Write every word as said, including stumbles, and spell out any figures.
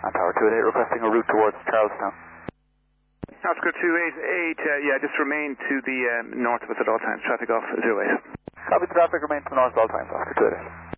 And Tower two eight eight requesting a route towards Charlestown. Oscar two eight eight, uh, yeah, just remain to the um, north of us at all times. Traffic off zero eight. Copy, the traffic remains to the north at all times, Oscar two eight eight.